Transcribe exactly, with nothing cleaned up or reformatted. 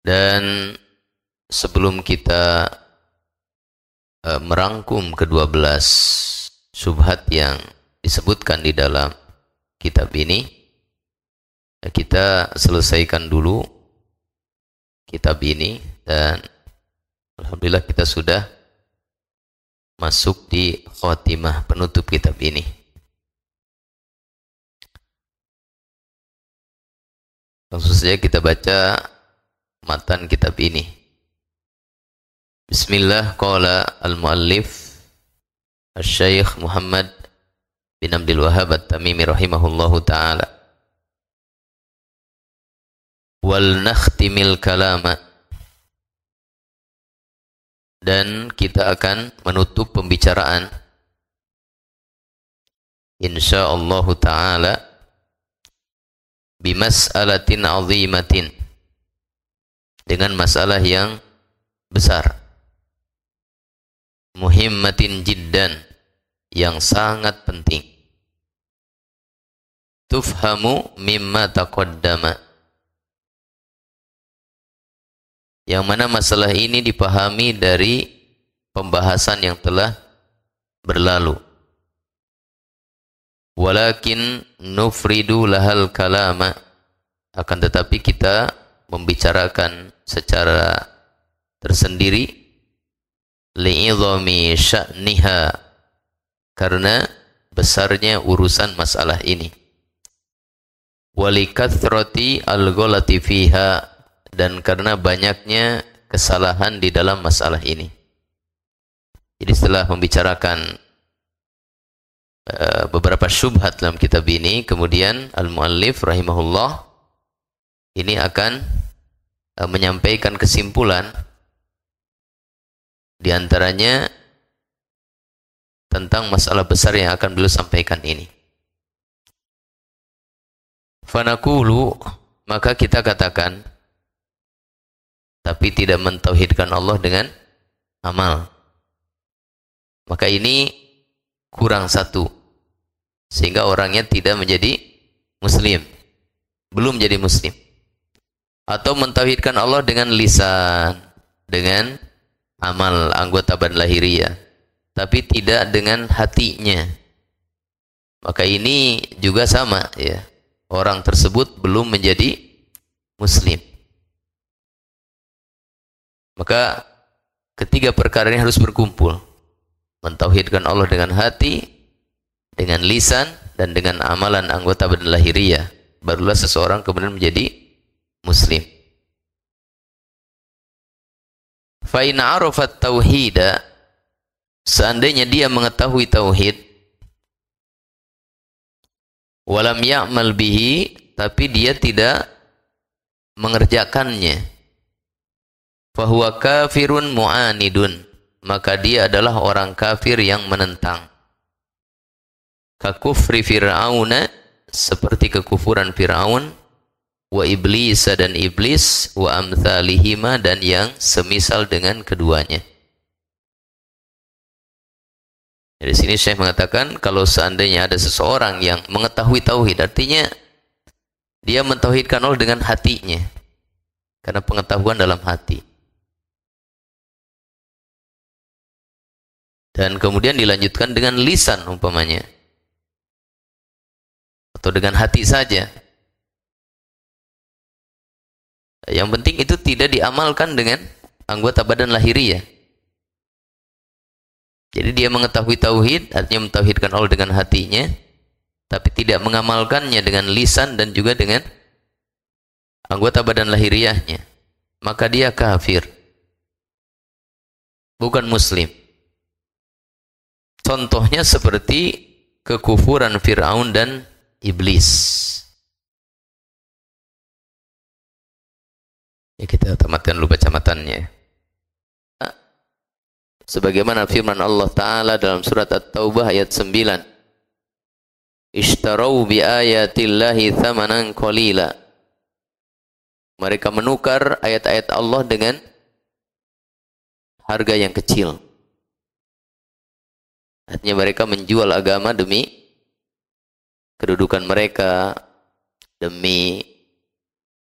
Dan sebelum kita uh, merangkum kedua belas syubhat yang disebutkan di dalam kitab ini, kita selesaikan dulu kitab ini, dan alhamdulillah kita sudah masuk di khatimah penutup kitab ini. Langsung saja kita baca matan kitab ini. Bismillah, qala al-muallif Asy-Syaikh Muhammad bin Abdul Wahhab At-Tamimi rahimahullahu ta'ala. Wal nakhtimil kalama, dan kita akan menutup pembicaraan insyaallah ta'ala bimas'alatin azimatin, dengan masalah yang besar, muhimmatin jiddan, yang sangat penting, tufhamu mimma taqaddama, yang mana masalah ini dipahami dari pembahasan yang telah berlalu. Walakin nufridu lahal kalama, akan tetapi kita membicarakan secara tersendiri, li'idhami sya'niha, karena besarnya urusan masalah ini, walikathrati al-ghalati fiha, dan karena banyaknya kesalahan di dalam masalah ini. Jadi setelah membicarakan uh, beberapa syubhat dalam kitab ini, kemudian al-muallif rahimahullah ini akan uh, menyampaikan kesimpulan, di antaranya tentang masalah besar yang akan beliau sampaikan ini. Fanaqulu, maka kita katakan, tapi tidak mentauhidkan Allah dengan amal, maka ini kurang satu, sehingga orangnya tidak menjadi muslim, belum jadi muslim. Atau mentauhidkan Allah dengan lisan, dengan amal anggota badan lahiriah, tapi tidak dengan hatinya, maka ini juga sama, ya, orang tersebut belum menjadi muslim. Maka ketiga perkara ini harus berkumpul. Mentauhidkan Allah dengan hati, dengan lisan, dan dengan amalan anggota badan lahiriah. Barulah seseorang kemudian menjadi muslim. Fa in arafat tauhida, seandainya dia mengetahui tauhid, walam ya'mal bihi, tapi dia tidak mengerjakannya, fahuwa kafirun mu'anidun, maka dia adalah orang kafir yang menentang. Kakufri fir'auna, seperti kekufuran Fir'aun, wa iblis, dan iblis, wa amthalihima, dan yang semisal dengan keduanya. Dari sini Syekh mengatakan, kalau seandainya ada seseorang yang mengetahui tauhid, artinya dia mentauhidkan Allah dengan hatinya, karena pengetahuan dalam hati. Dan kemudian dilanjutkan dengan lisan umpamanya, atau dengan hati saja. Yang penting itu tidak diamalkan dengan anggota badan lahiriah. Jadi dia mengetahui tauhid, artinya mentauhidkan Allah dengan hatinya, tapi tidak mengamalkannya dengan lisan dan juga dengan anggota badan lahiriahnya, maka dia kafir, bukan muslim. Contohnya seperti kekufuran Fir'aun dan iblis. Ya, kita tamatkan dulu baca matannya. Sebagaimana firman Allah Ta'ala dalam surat At-Taubah ayat sembilan. Ishtarau bi ayatillahi thamanan qalila. Mereka menukar ayat-ayat Allah dengan harga yang kecil. Artinya mereka menjual agama demi kedudukan mereka, demi